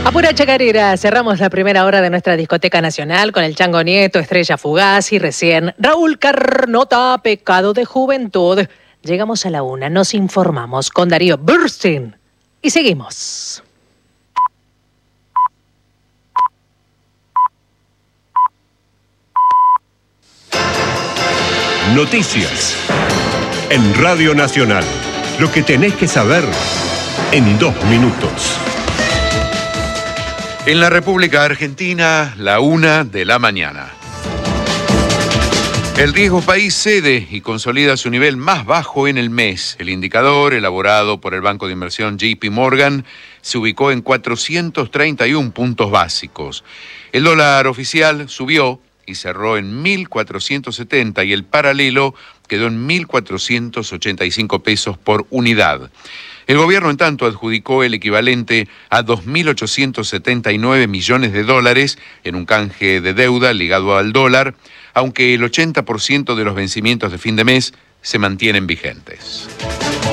A pura chacarera, cerramos la primera hora de nuestra discoteca nacional con el Chango Nieto, Estrella Fugaz y recién Raúl Carnota, Pecado de Juventud. Llegamos a la 1, nos informamos con Darío Burstein y seguimos. Noticias en Radio Nacional. Lo que tenés que saber en 2 minutos. En la República Argentina, la 1 de la mañana. El riesgo país cede y consolida su nivel más bajo en el mes. El indicador, elaborado por el banco de inversión JP Morgan, se ubicó en 431 puntos básicos. El dólar oficial subió y cerró en 1.470 y el paralelo quedó en 1.485 pesos por unidad. El gobierno, en tanto, adjudicó el equivalente a 2.879 millones de dólares en un canje de deuda ligado al dólar, aunque el 80% de los vencimientos de fin de mes se mantienen vigentes.